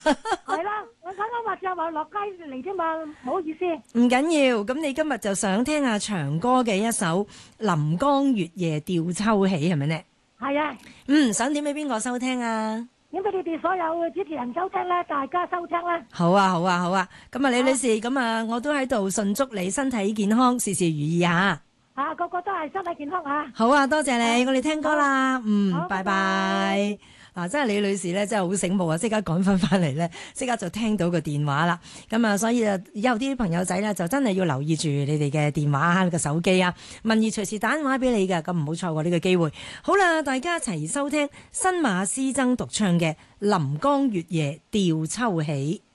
係啦，我啱啱話就話落街嚟啫嘛，唔好意思。 唔緊要，咁你今日就想聽阿長哥嘅一首《臨江月夜吊秋喜》係咪呢？ 係啊， 想點俾邊個收聽啊？ 點俾你哋所有主持人收聽啦，大家收聽啦。 好啊，好啊，好啊！咁啊，李女士，咁啊，我都喺度順祝你身體健康，事事如意啊！ 個個都係身體健康啊！ 好啊，多謝你，我哋聽歌啦， 好拜拜。嗱，真係李女士咧，真係好醒目啊！即刻趕翻嚟咧，即刻就聽到個電話啦。咁啊，所以啊，以後啲朋友仔咧就真係要留意住你哋嘅電話啊，你個手機啊，民兒隨時打電話俾你㗎，咁唔好錯過呢個機會。好啦，大家一齊收聽新馬師曾獨唱嘅《臨江月夜吊秋喜》。